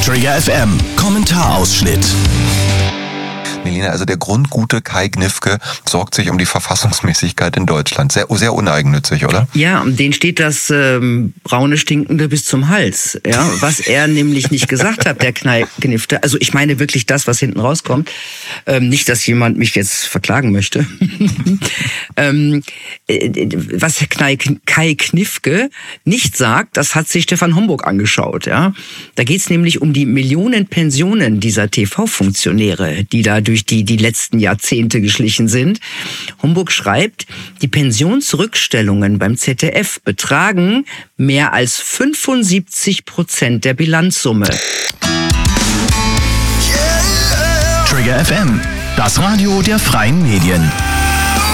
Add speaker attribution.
Speaker 1: Trigger FM Kommentarausschnitt.
Speaker 2: Melina, also der grundgute Kai Gniffke sorgt sich um die Verfassungsmäßigkeit in Deutschland. Sehr, sehr uneigennützig, oder?
Speaker 3: Ja, denen steht das braune Stinkende bis zum Hals. Ja, was er nämlich nicht gesagt hat, der Kai Gniffke. Also ich meine wirklich das, was hinten rauskommt. Nicht, dass jemand mich jetzt verklagen möchte. Was Kai Gniffke nicht sagt, das hat sich Stefan Homburg angeschaut. Ja, da geht's nämlich um die Millionen Pensionen dieser TV-Funktionäre, die da durch die letzten Jahrzehnte geschlichen sind. Homburg schreibt, die Pensionsrückstellungen beim ZDF betragen mehr als 75% der Bilanzsumme.
Speaker 1: Trigger FM, das Radio der freien Medien.